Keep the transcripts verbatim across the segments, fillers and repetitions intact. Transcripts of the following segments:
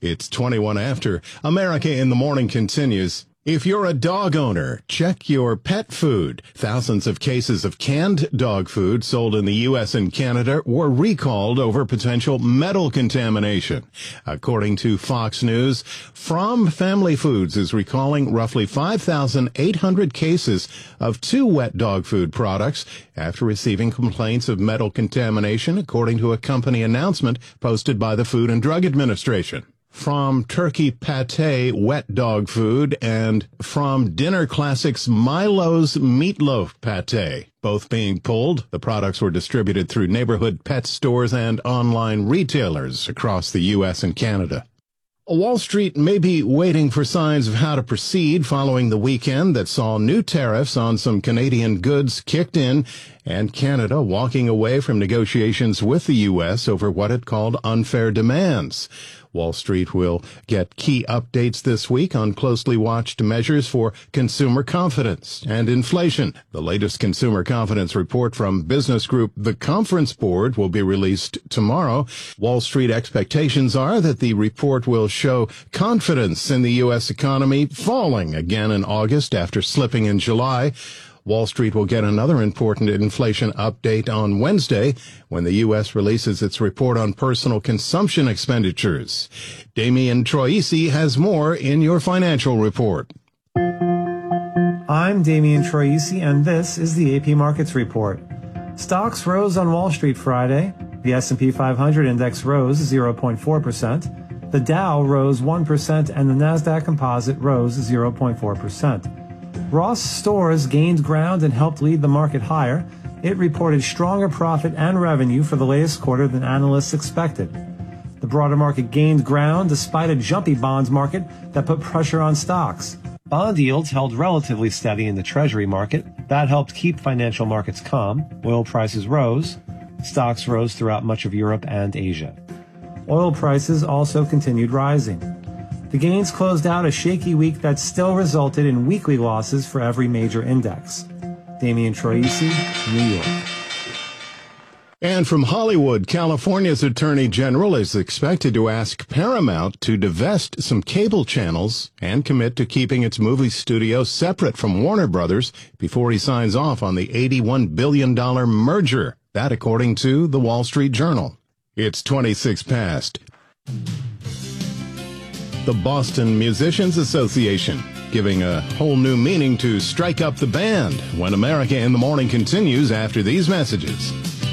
It's twenty-one after. America in the Morning continues. If you're a dog owner, check your pet food. Thousands of cases of canned dog food sold in the U S and Canada were recalled over potential metal contamination. According to Fox News, Fromm Family Foods is recalling roughly five thousand eight hundred cases of two wet dog food products after receiving complaints of metal contamination, according to a company announcement posted by the Food and Drug Administration. From Turkey Pate wet dog food and from Dinner Classics Milo's meatloaf pate. Both being pulled, the products were distributed through neighborhood pet stores and online retailers across the U S and Canada. Wall Street may be waiting for signs of how to proceed following the weekend that saw new tariffs on some Canadian goods kicked in and Canada walking away from negotiations with the U S over what it called unfair demands. Wall Street will get key updates this week on closely watched measures for consumer confidence and inflation. The latest consumer confidence report from business group The Conference Board will be released tomorrow. Wall Street expectations are that the report will show confidence in the U S economy falling again in August after slipping in July. Wall Street will get another important inflation update on Wednesday when the U S releases its report on personal consumption expenditures. Damian Troisi has more in your financial report. I'm Damian Troisi, and this is the A P Markets Report. Stocks rose on Wall Street Friday. The S and P five hundred index rose zero point four percent. The Dow rose one percent, and the Nasdaq Composite rose zero point four percent. Ross Stores gained ground and helped lead the market higher. It reported stronger profit and revenue for the latest quarter than analysts expected. The broader market gained ground despite a jumpy bonds market that put pressure on stocks. Bond yields held relatively steady in the Treasury market. That helped keep financial markets calm. Oil prices rose. Stocks rose throughout much of Europe and Asia. Oil prices also continued rising. The gains closed out a shaky week that still resulted in weekly losses for every major index. Damian Troisi, New York. And from Hollywood, California's Attorney General is expected to ask Paramount to divest some cable channels and commit to keeping its movie studio separate from Warner Brothers before he signs off on the eighty-one billion dollars merger. That according to the Wall Street Journal. It's twenty-six past. The Boston Musicians Association, giving a whole new meaning to Strike Up the Band when America in the Morning continues after these messages.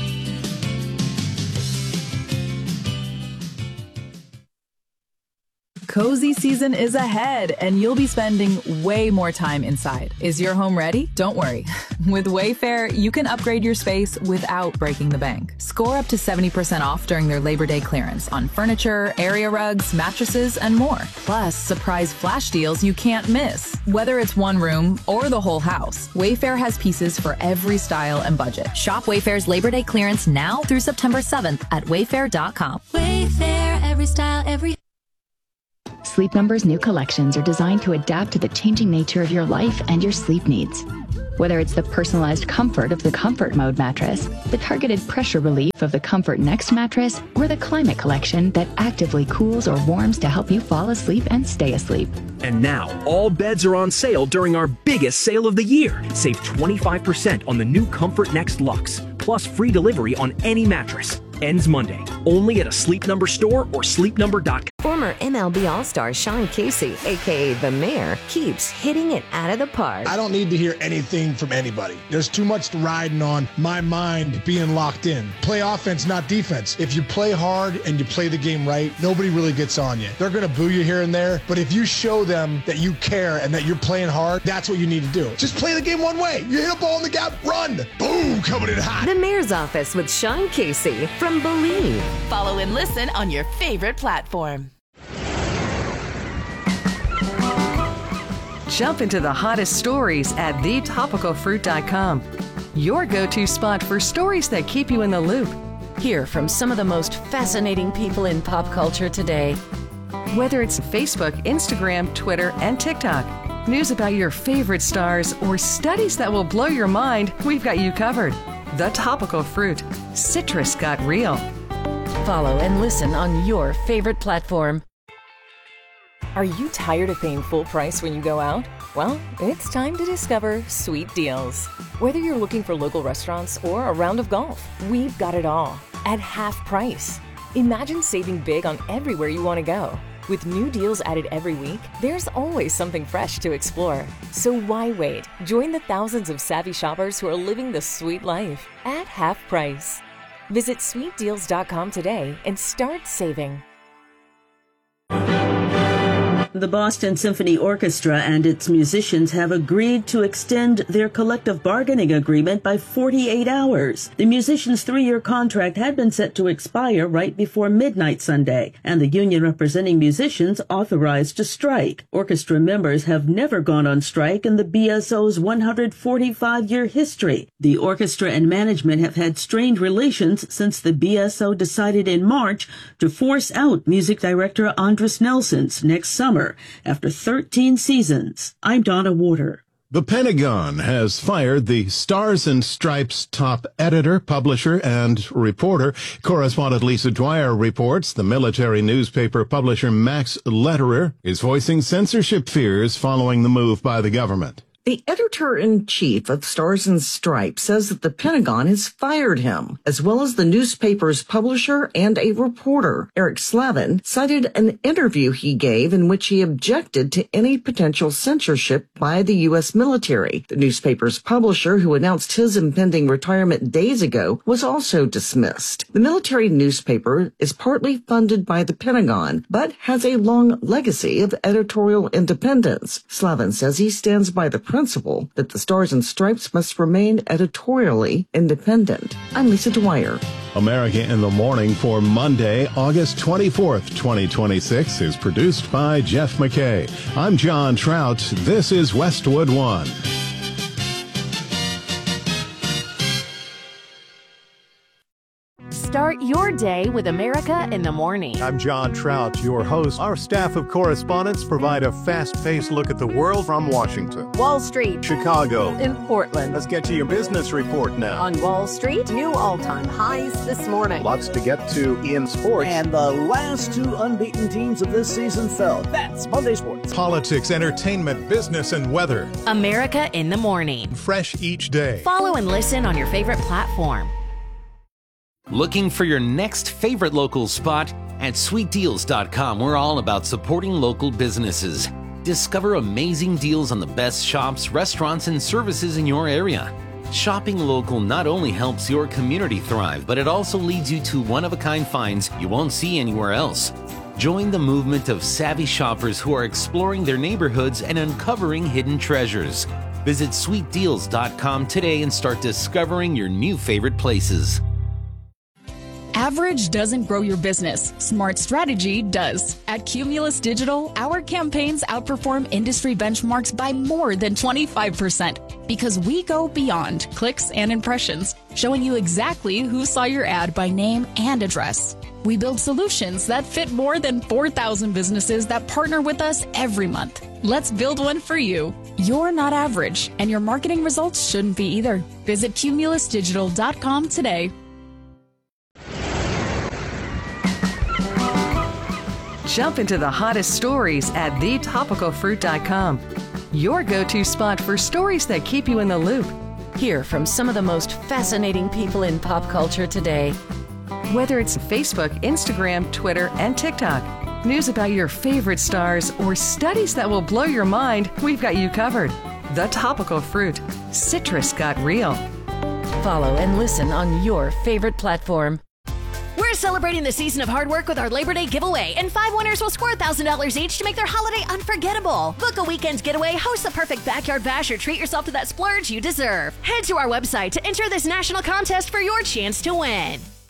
Cozy season is ahead, and you'll be spending way more time inside. Is your home ready? Don't worry. With Wayfair, you can upgrade your space without breaking the bank. Score up to seventy percent off during their Labor Day clearance on furniture, area rugs, mattresses, and more. Plus, surprise flash deals you can't miss. Whether it's one room or the whole house, Wayfair has pieces for every style and budget. Shop Wayfair's Labor Day clearance now through September seventh at wayfair dot com. Wayfair, every style, every... Sleep Number's new collections are designed to adapt to the changing nature of your life and your sleep needs. Whether it's the personalized comfort of the Comfort Mode mattress, the targeted pressure relief of the Comfort Next mattress, or the Climate Collection that actively cools or warms to help you fall asleep and stay asleep. And now, all beds are on sale during our biggest sale of the year. Save twenty-five percent on the new Comfort Next Luxe, plus free delivery on any mattress. Ends Monday, only at a Sleep Number store or sleep number dot com. Former M L B All-Star Sean Casey, a k a. The Mayor, keeps hitting it out of the park. I don't need to hear anything from anybody. There's too much riding on my mind being locked in. Play offense, not defense. If you play hard and you play the game right, nobody really gets on you. They're going to boo you here and there, but if you show them that you care and that you're playing hard, that's what you need to do. Just play the game one way. You hit a ball in the gap, run. Boom, coming in hot. The Mayor's Office with Sean Casey from Believe. Follow and listen on your favorite platform. Jump into the hottest stories at the topical fruit dot com. Your go-to spot for stories that keep you in the loop. Hear from some of the most fascinating people in pop culture today. Whether it's Facebook, Instagram, Twitter, and TikTok, news about your favorite stars, or studies that will blow your mind, we've got you covered. The Topical Fruit. Citrus got real. Follow and listen on your favorite platform. Are you tired of paying full price when you go out? Well, it's time to discover Sweet Deals. Whether you're looking for local restaurants or a round of golf, we've got it all at half price. Imagine saving big on everywhere you want to go. With new deals added every week, there's always something fresh to explore. So why wait? Join the thousands of savvy shoppers who are living the sweet life at half price. Visit sweet deals dot com today and start saving. The Boston Symphony Orchestra and its musicians have agreed to extend their collective bargaining agreement by forty-eight hours. The musicians' three-year contract had been set to expire right before midnight Sunday, and the union representing musicians authorized to strike. Orchestra members have never gone on strike in the B S O's one hundred forty-five year history. The orchestra and management have had strained relations since the B S O decided in March to force out music director Andris Nelsons next summer. After thirteen seasons. I'm Donna Warder. The Pentagon has fired the Stars and Stripes top editor, publisher, and reporter. Correspondent Lisa Dwyer reports the military newspaper publisher Max Lederer is voicing censorship fears following the move by the government. The editor-in-chief of Stars and Stripes says that the Pentagon has fired him, as well as the newspaper's publisher and a reporter. Eric Slavin cited an interview he gave in which he objected to any potential censorship by the U S military. The newspaper's publisher, who announced his impending retirement days ago, was also dismissed. The military newspaper is partly funded by the Pentagon, but has a long legacy of editorial independence. Slavin says he stands by the principle that the Stars and Stripes must remain editorially independent. I'm Lisa Dwyer. America in the Morning for Monday, August twenty-fourth, twenty twenty-six is produced by Jeff McKay. I'm John Trout. This is Westwood One. Start your day with America in the Morning. I'm John Trout, your host. Our staff of correspondents provide a fast-paced look at the world from Washington, Wall Street, Chicago, in Portland. Let's get to your business report now. On Wall Street, new all-time highs this morning. Lots to get to in sports. And the last two unbeaten teams of this season fell. That's Monday Sports. Politics, entertainment, business, and weather. America in the Morning. Fresh each day. Follow and listen on your favorite platform. Looking for your next favorite local spot? At sweet deals dot com, we're all about supporting local businesses. Discover amazing deals on the best shops, restaurants, and services in your area. Shopping local not only helps your community thrive, but it also leads you to one-of-a-kind finds you won't see anywhere else. Join the movement of savvy shoppers who are exploring their neighborhoods and uncovering hidden treasures. Visit sweet deals dot com today and start discovering your new favorite places. Average doesn't grow your business. Smart strategy does. At Cumulus Digital, our campaigns outperform industry benchmarks by more than twenty-five percent because we go beyond clicks and impressions, showing you exactly who saw your ad by name and address. We build solutions that fit more than four thousand businesses that partner with us every month. Let's build one for you. You're not average, and your marketing results shouldn't be either. Visit cumulus digital dot com today. Jump into the hottest stories at the topical fruit dot com. Your go-to spot for stories that keep you in the loop. Hear from some of the most fascinating people in pop culture today. Whether it's Facebook, Instagram, Twitter, and TikTok, news about your favorite stars, or studies that will blow your mind, we've got you covered. The Topical Fruit. Citrus got real. Follow and listen on your favorite platform. We're celebrating the season of hard work with our Labor Day giveaway, and five winners will score one thousand dollars each to make their holiday unforgettable. Book a weekend getaway, host the perfect backyard bash, or treat yourself to that splurge you deserve. Head to our website to enter this national contest for your chance to win.